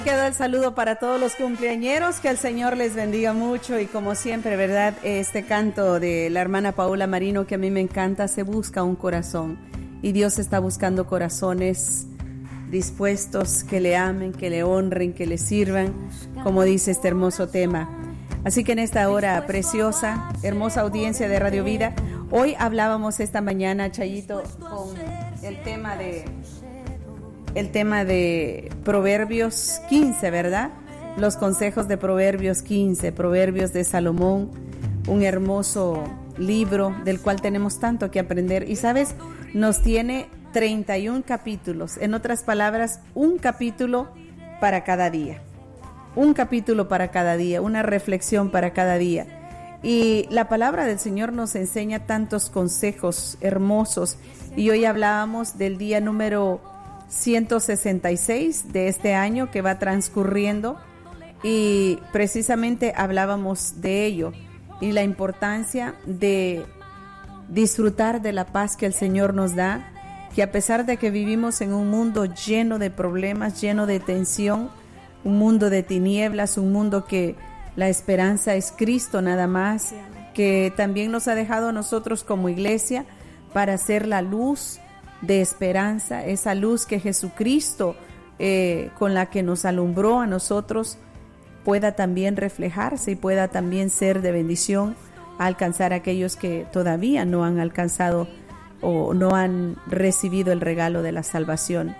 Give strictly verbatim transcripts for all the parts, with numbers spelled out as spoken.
Queda el saludo para todos los cumpleañeros, que el Señor les bendiga mucho y como siempre, ¿verdad? Este canto de la hermana Paula Marino que a mí me encanta, se busca un corazón y Dios está buscando corazones dispuestos que le amen, que le honren, que le sirvan, como dice este hermoso tema. Así que en esta hora preciosa, hermosa audiencia de Radio Vida, hoy hablábamos esta mañana, Chayito, con el tema de... el tema de Proverbios quince, ¿verdad? Los consejos de Proverbios quince, Proverbios de Salomón, un hermoso libro del cual tenemos tanto que aprender. Y sabes, nos tiene treinta y uno capítulos, en otras palabras, un capítulo para cada día. Un capítulo para cada día, una reflexión para cada día. Y la palabra del Señor nos enseña tantos consejos hermosos. Y hoy hablábamos del día número ciento sesenta y seis de este año que va transcurriendo y precisamente hablábamos de ello y la importancia de disfrutar de la paz que el Señor nos da, que a pesar de que vivimos en un mundo lleno de problemas, lleno de tensión, un mundo de tinieblas, un mundo que la esperanza es Cristo nada más, que también nos ha dejado a nosotros como iglesia para ser la luz de esperanza, esa luz que Jesucristo eh, con la que nos alumbró a nosotros pueda también reflejarse y pueda también ser de bendición a alcanzar a aquellos que todavía no han alcanzado o no han recibido el regalo de la salvación.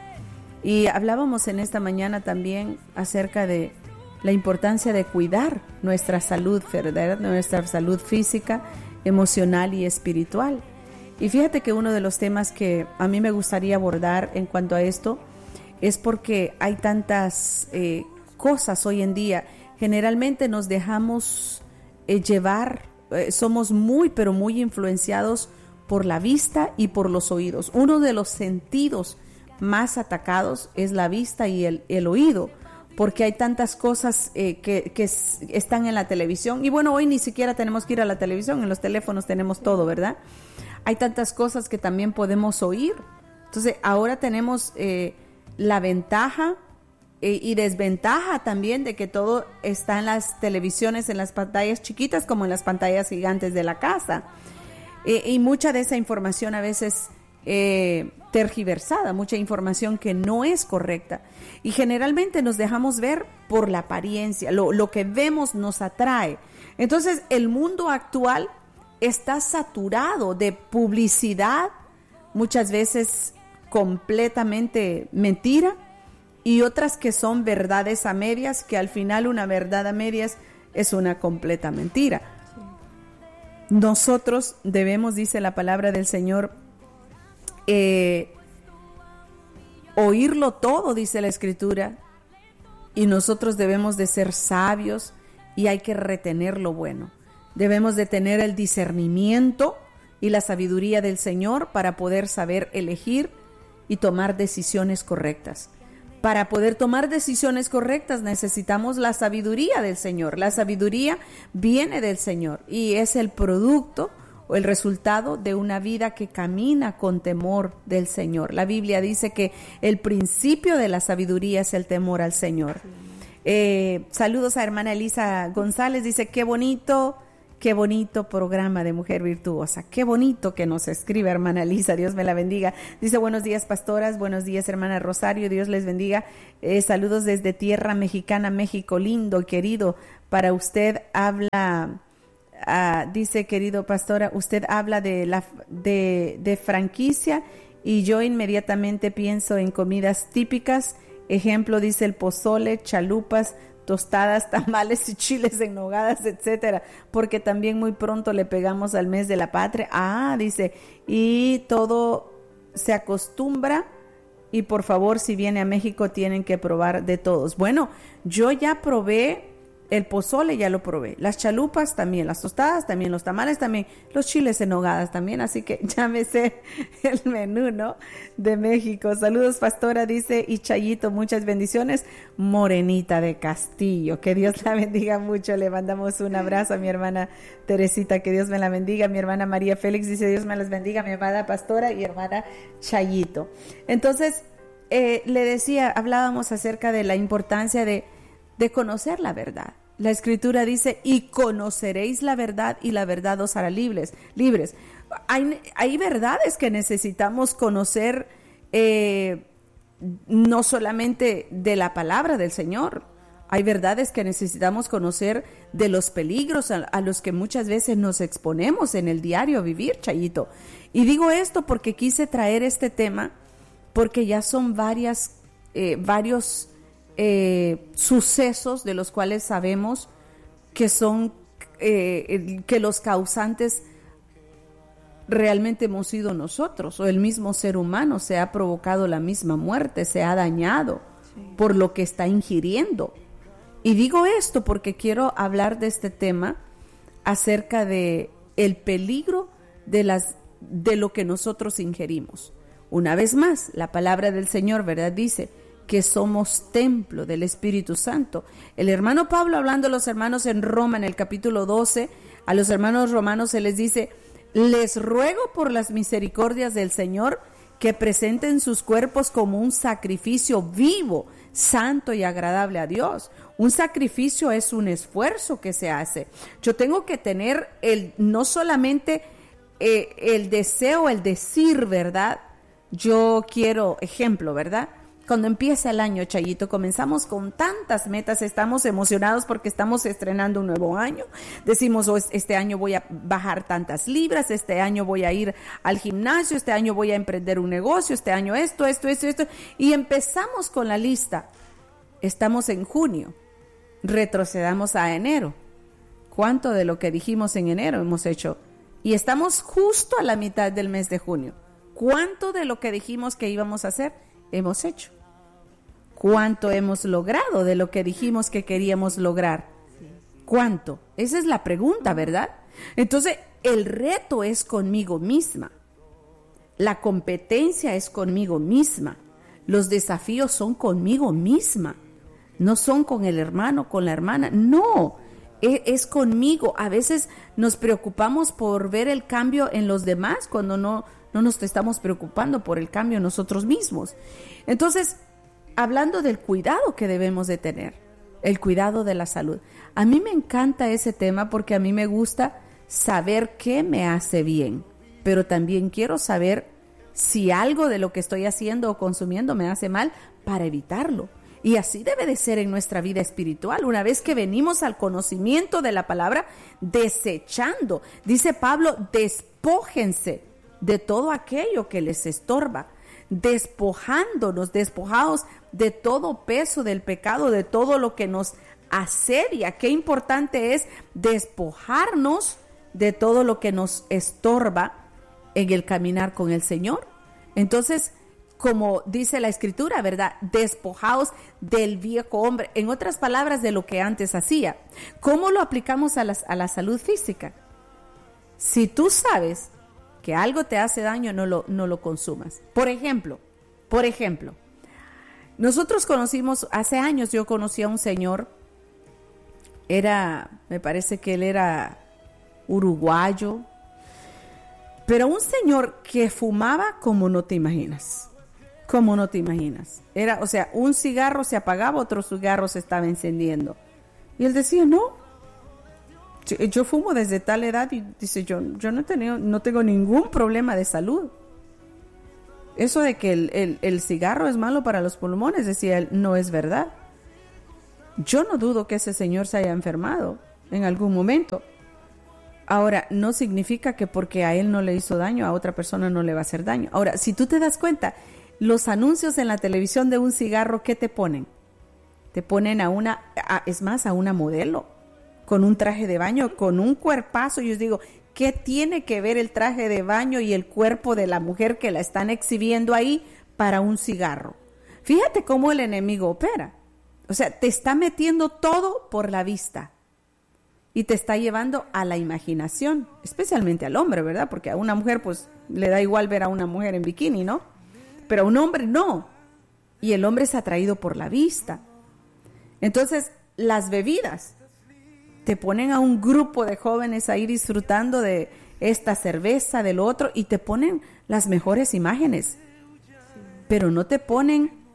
Y hablábamos en esta mañana también acerca de la importancia de cuidar nuestra salud, ¿verdad? Nuestra salud física, emocional y espiritual. Y fíjate que uno de los temas que a mí me gustaría abordar en cuanto a esto es porque hay tantas eh, cosas hoy en día. Generalmente nos dejamos eh, llevar, eh, somos muy pero muy influenciados por la vista y por los oídos. Uno de los sentidos más atacados es la vista y el, el oído, porque hay tantas cosas eh, que, que están en la televisión. Y bueno, hoy ni siquiera tenemos que ir a la televisión, en los teléfonos tenemos todo, ¿verdad? Hay tantas cosas que también podemos oír. Entonces, ahora tenemos eh, la ventaja eh, y desventaja también de que todo está en las televisiones, en las pantallas chiquitas como en las pantallas gigantes de la casa. Eh, y mucha de esa información a veces eh, tergiversada, mucha información que no es correcta. Y generalmente nos dejamos ver por la apariencia, lo, lo que vemos nos atrae. Entonces, el mundo actual está saturado de publicidad, muchas veces completamente mentira, y otras que son verdades a medias, que al final una verdad a medias es una completa mentira. Sí. Nosotros debemos, dice la palabra del Señor, eh, oírlo todo, dice la Escritura, y nosotros debemos de ser sabios y hay que retener lo bueno. Debemos de tener el discernimiento y la sabiduría del Señor para poder saber elegir y tomar decisiones correctas. Para poder tomar decisiones correctas necesitamos la sabiduría del Señor. La sabiduría viene del Señor y es el producto o el resultado de una vida que camina con temor del Señor. La Biblia dice que el principio de la sabiduría es el temor al Señor. Eh, saludos a hermana Elisa González, dice qué bonito. Qué bonito programa de Mujer Virtuosa. Qué bonito que nos escribe hermana Lisa. Dios me la bendiga. Dice buenos días pastoras, buenos días hermana Rosario. Dios les bendiga. Eh, saludos desde tierra mexicana, México lindo, querido. Para usted habla, uh, dice querido pastora, usted habla de, la, de, de franquicia y yo inmediatamente pienso en comidas típicas. Ejemplo, dice el pozole, chalupas, tostadas, tamales y chiles en nogadas, etcétera, porque también muy pronto le pegamos al mes de la patria. Ah, dice, y todo se acostumbra y por favor, si viene a México tienen que probar de todos. Bueno, yo ya probé el pozole, ya lo probé, las chalupas también, las tostadas también, los tamales también, los chiles en nogadas también, así que ya me sé el menú, ¿no? De México. Saludos, pastora, dice, y Chayito, muchas bendiciones, Morenita de Castillo, que Dios la bendiga mucho. Le mandamos un abrazo a mi hermana Teresita, que Dios me la bendiga. Mi hermana María Félix dice, Dios me las bendiga, mi hermana pastora y hermana Chayito. Entonces, eh, le decía, hablábamos acerca de la importancia de, de conocer la verdad. La Escritura dice, y conoceréis la verdad y la verdad os hará libres. libres. Hay, hay verdades que necesitamos conocer, eh, no solamente de la palabra del Señor. Hay verdades que necesitamos conocer de los peligros a, a los que muchas veces nos exponemos en el diario vivir, Chayito. Y digo esto porque quise traer este tema, porque ya son varias, eh, varios eh, sucesos de los cuales sabemos que son, eh, que los causantes realmente hemos sido nosotros, o el mismo ser humano se ha provocado la misma muerte, se ha dañado sí. por lo que está ingiriendo. Y digo esto porque quiero hablar de este tema acerca de el peligro de las de lo que nosotros ingerimos. Una vez más, la palabra del Señor, ¿verdad? Dice que somos templo del Espíritu Santo. El hermano Pablo, hablando a los hermanos en Roma, en el capítulo doce, a los hermanos romanos se les dice: les ruego por las misericordias del Señor que presenten sus cuerpos como un sacrificio vivo, santo y agradable a Dios. Un sacrificio es un esfuerzo que se hace. Yo tengo que tener el, no solamente eh, el deseo, el decir, ¿verdad? Yo quiero, ejemplo, ¿verdad? Cuando empieza el año, Chayito, comenzamos con tantas metas, estamos emocionados porque estamos estrenando un nuevo año. Decimos, oh, este año voy a bajar tantas libras, este año voy a ir al gimnasio, este año voy a emprender un negocio, este año esto, esto, esto, esto. Y empezamos con la lista. Estamos en junio, retrocedamos a enero. ¿Cuánto de lo que dijimos en enero hemos hecho? Y estamos justo a la mitad del mes de junio. ¿Cuánto de lo que dijimos que íbamos a hacer hemos hecho? ¿Cuánto hemos logrado de lo que dijimos que queríamos lograr? ¿Cuánto? Esa es la pregunta, ¿verdad? Entonces, el reto es conmigo misma. La competencia es conmigo misma. Los desafíos son conmigo misma. No son con el hermano, con la hermana. No, es, es conmigo. A veces nos preocupamos por ver el cambio en los demás cuando no, no nos estamos preocupando por el cambio en nosotros mismos. Entonces, hablando del cuidado que debemos de tener, el cuidado de la salud. A mí me encanta ese tema porque a mí me gusta saber qué me hace bien, pero también quiero saber si algo de lo que estoy haciendo o consumiendo me hace mal para evitarlo. Y así debe de ser en nuestra vida espiritual. Una vez que venimos al conocimiento de la palabra, desechando, dice Pablo, despójense de todo aquello que les estorba, despojándonos, despojados de todo peso del pecado, de todo lo que nos asedia. Qué importante es despojarnos de todo lo que nos estorba en el caminar con el Señor. Entonces, como dice la Escritura, ¿verdad? Despojaos del viejo hombre. En otras palabras, de lo que antes hacía. ¿Cómo lo aplicamos a la, a la salud física? Si tú sabes que algo te hace daño, no lo, no lo consumas. Por ejemplo, por ejemplo, nosotros conocimos, hace años yo conocí a un señor, era, me parece que él era uruguayo, pero un señor que fumaba como no te imaginas. Como no te imaginas. Era, o sea, un cigarro se apagaba, otro cigarro se estaba encendiendo. Y él decía, no, yo, yo fumo desde tal edad, y dice, yo, yo no, he tenido, no tengo ningún problema de salud. Eso de que el, el, el cigarro es malo para los pulmones, decía él, no es verdad. Yo no dudo que ese señor se haya enfermado en algún momento. Ahora, no significa que porque a él no le hizo daño, a otra persona no le va a hacer daño. Ahora, si tú te das cuenta, los anuncios en la televisión de un cigarro, ¿qué te ponen? Te ponen a una, a, es más, a una modelo, con un traje de baño, con un cuerpazo. Yo os digo, ¿qué tiene que ver el traje de baño y el cuerpo de la mujer que la están exhibiendo ahí para un cigarro? Fíjate cómo el enemigo opera. O sea, te está metiendo todo por la vista y te está llevando a la imaginación, especialmente al hombre, ¿verdad? Porque a una mujer, pues, le da igual ver a una mujer en bikini, ¿no? Pero a un hombre no. Y el hombre es atraído por la vista. Entonces, las bebidas te ponen a un grupo de jóvenes ahí disfrutando de esta cerveza, del otro, y te ponen las mejores imágenes. Pero no te ponen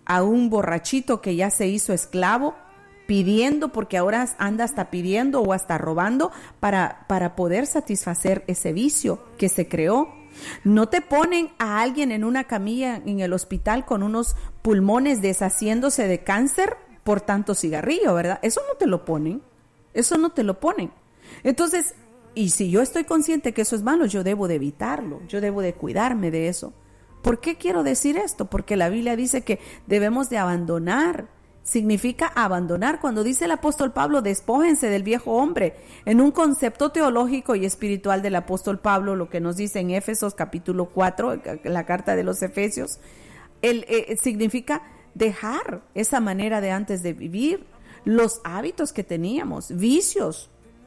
a un borrachito que ya se hizo esclavo, pidiendo, porque ahora anda hasta pidiendo o hasta robando para, para poder satisfacer ese vicio que se creó. No te ponen a alguien en una camilla en el hospital con unos pulmones deshaciéndose de cáncer por tanto cigarrillo, ¿verdad? Eso no te lo ponen, eso no te lo ponen. Entonces, y si yo estoy consciente que eso es malo, yo debo de evitarlo, yo debo de cuidarme de eso. ¿Por qué quiero decir esto? Porque la Biblia dice que debemos de abandonar. Significa abandonar. Cuando dice el apóstol Pablo, despójense del viejo hombre, en un concepto teológico y espiritual del apóstol Pablo, lo que nos dice en Éfesos capítulo cuatro, la carta de los Efesios, el, eh, significa dejar esa manera de antes de vivir, los hábitos que teníamos, vicios,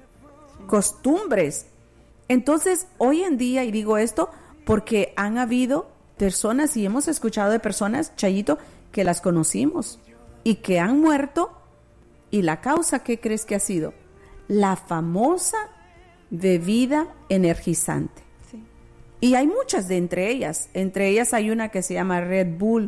costumbres. Entonces, hoy en día, y digo esto porque han habido personas, y hemos escuchado de personas, Chayito, que las conocimos y que han muerto, y la causa, ¿qué crees que ha sido? La famosa bebida energizante. Sí. Y hay muchas de entre ellas, entre ellas hay una que se llama Red Bull,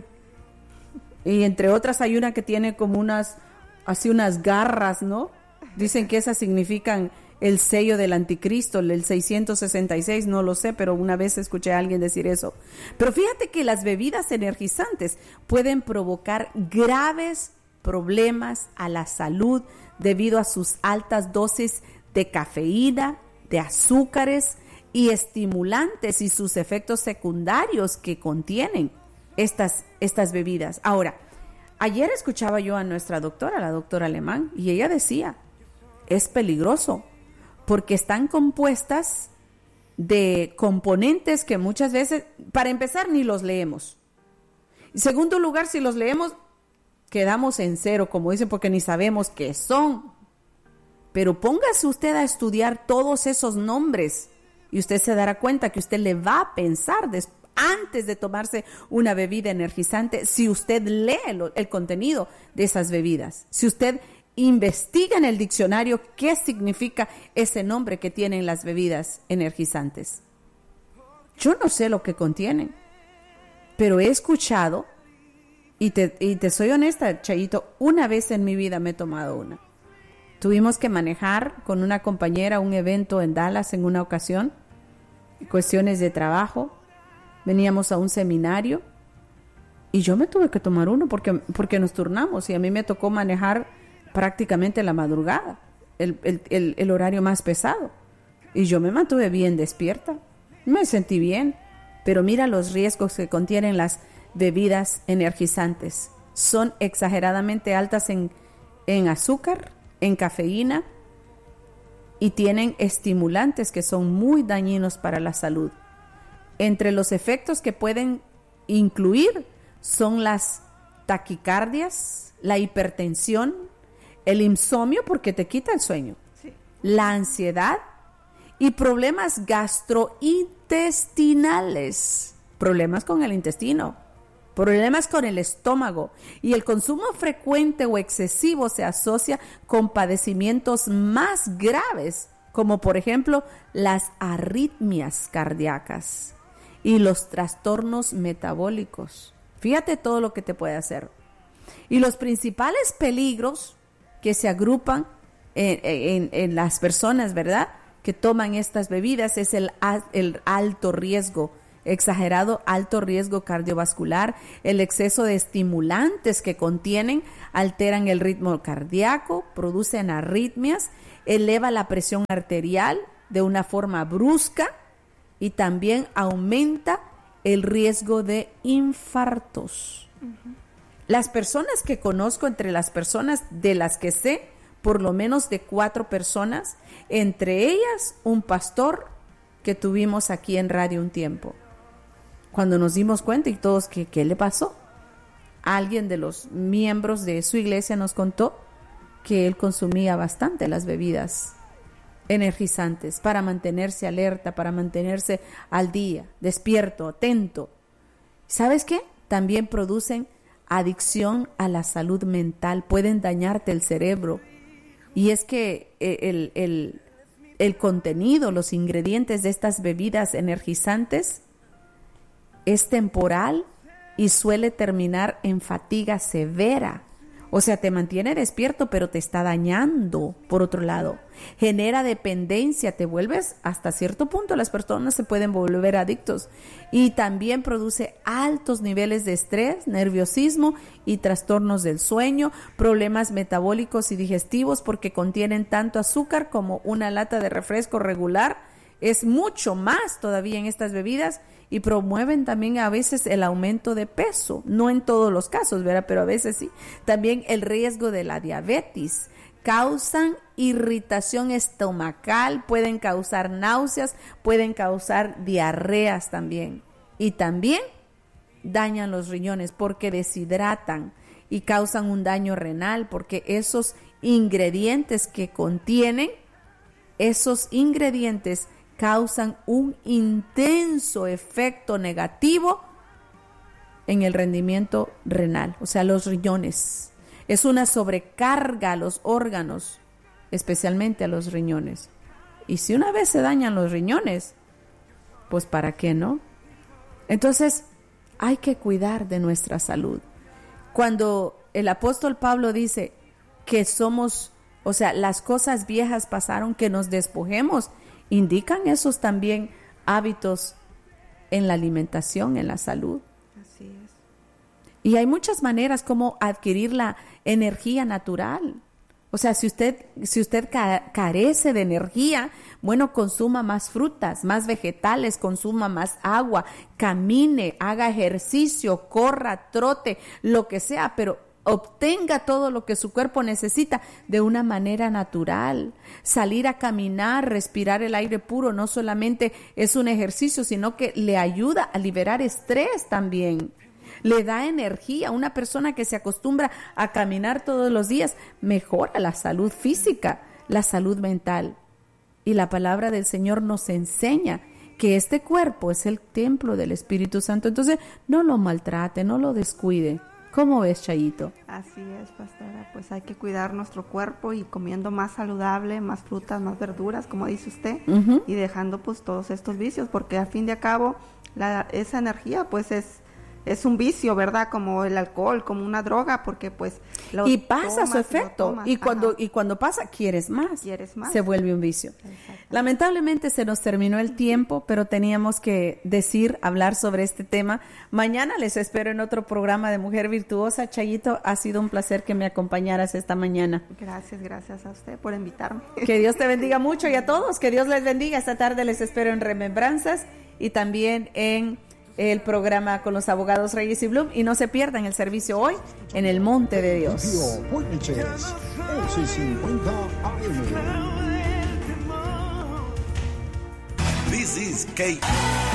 y entre otras hay una que tiene como unas, así unas garras, ¿no? Dicen que esas significan el sello del anticristo, el seiscientos sesenta y seis, no lo sé, pero una vez escuché a alguien decir eso. Pero fíjate que las bebidas energizantes pueden provocar graves problemas a la salud debido a sus altas dosis de cafeína, de azúcares y estimulantes y sus efectos secundarios que contienen estas, estas bebidas. Ahora, ayer escuchaba yo a nuestra doctora, la doctora Alemán, y ella decía, es peligroso, porque están compuestas de componentes que muchas veces, para empezar, ni los leemos. En segundo lugar, si los leemos, quedamos en cero, como dicen, porque ni sabemos qué son. Pero póngase usted a estudiar todos esos nombres y usted se dará cuenta que usted le va a pensar des- antes de tomarse una bebida energizante, si usted lee el, el contenido de esas bebidas, si usted investiga en el diccionario qué significa ese nombre que tienen las bebidas energizantes. Yo no sé lo que contienen, pero he escuchado, y te, y te soy honesta, Chayito, una vez en mi vida me he tomado una. Tuvimos que manejar con una compañera un evento en Dallas en una ocasión, cuestiones de trabajo, veníamos a un seminario y yo me tuve que tomar uno porque, porque nos turnamos y a mí me tocó manejar prácticamente la madrugada, el, el, el, el horario más pesado. Y yo me mantuve bien despierta, me sentí bien, pero mira los riesgos que contienen las bebidas energizantes. Son exageradamente altas en, en azúcar, en cafeína, y tienen estimulantes que son muy dañinos para la salud. Entre los efectos que pueden incluir son las taquicardias, la hipertensión, el insomnio porque te quita el sueño, sí, la ansiedad y problemas gastrointestinales, problemas con el intestino, problemas con el estómago, y el consumo frecuente o excesivo se asocia con padecimientos más graves, como por ejemplo las arritmias cardíacas y los trastornos metabólicos. Fíjate todo lo que te puede hacer. Y los principales peligros que se agrupan en, en, en las personas, ¿verdad?, que toman estas bebidas es el, el alto riesgo, exagerado alto riesgo cardiovascular, el exceso de estimulantes que contienen alteran el ritmo cardíaco, producen arritmias, eleva la presión arterial de una forma brusca y también aumenta el riesgo de infartos. Uh-huh. Las personas que conozco, entre las personas de las que sé, por lo menos de cuatro personas, entre ellas un pastor que tuvimos aquí en radio un tiempo. Cuando nos dimos cuenta y todos, ¿qué, qué le pasó? Alguien de los miembros de su iglesia nos contó que él consumía bastante las bebidas energizantes para mantenerse alerta, para mantenerse al día, despierto, atento. ¿Sabes qué? También producen adicción a la salud mental, pueden dañarte el cerebro. Y es que el, el, el contenido, los ingredientes de estas bebidas energizantes es temporal y suele terminar en fatiga severa. O sea, te mantiene despierto, pero te está dañando, por otro lado. Genera dependencia, te vuelves, hasta cierto punto las personas se pueden volver adictos. Y también produce altos niveles de estrés, nerviosismo y trastornos del sueño, problemas metabólicos y digestivos porque contienen tanto azúcar como una lata de refresco regular. Es mucho más todavía en estas bebidas y promueven también a veces el aumento de peso, no en todos los casos, ¿verdad? Pero a veces sí. También el riesgo de la diabetes. Causan irritación estomacal, pueden causar náuseas, pueden causar diarreas también. Y también dañan los riñones porque deshidratan y causan un daño renal porque esos ingredientes que contienen, esos ingredientes causan un intenso efecto negativo en el rendimiento renal, o sea, los riñones. Es una sobrecarga a los órganos, especialmente a los riñones. Y si una vez se dañan los riñones, pues ¿para qué no? Entonces, hay que cuidar de nuestra salud. Cuando el apóstol Pablo dice que somos, o sea, las cosas viejas pasaron, que nos despojemos, indican esos también hábitos en la alimentación, en la salud. Así es. Y hay muchas maneras como adquirir la energía natural. O sea, si usted, si usted ca- carece de energía, bueno, consuma más frutas, más vegetales, consuma más agua, camine, haga ejercicio, corra, trote, lo que sea, pero obtenga todo lo que su cuerpo necesita de una manera natural. Salir a caminar, respirar el aire puro, no solamente es un ejercicio, sino que le ayuda a liberar estrés también. Le da energía. Una persona que se acostumbra a caminar todos los días mejora la salud física, la salud mental. Y la palabra del Señor nos enseña que este cuerpo es el templo del Espíritu Santo. Entonces, no lo maltrate, no lo descuide. ¿Cómo ves, Chayito? Así es, pastora, pues hay que cuidar nuestro cuerpo y comiendo más saludable, más frutas, más verduras, como dice usted, uh-huh. y dejando pues todos estos vicios, porque a fin de cabo la, esa energía pues es es un vicio, ¿verdad? Como el alcohol, como una droga, porque pues lo y pasa tomas, su efecto y cuando y cuando pasa quieres más, quieres más, se vuelve un vicio. Lamentablemente se nos terminó el tiempo, pero teníamos que decir, hablar sobre este tema. Mañana les espero en otro programa de Mujer Virtuosa. Chayito, ha sido un placer que me acompañaras esta mañana. Gracias, gracias a usted por invitarme. Que Dios te bendiga mucho y a todos, que Dios les bendiga. Esta tarde les espero en Remembranzas y también en el programa con los abogados Reyes y Blum, y no se pierdan el servicio hoy en el Monte de Dios. This is K.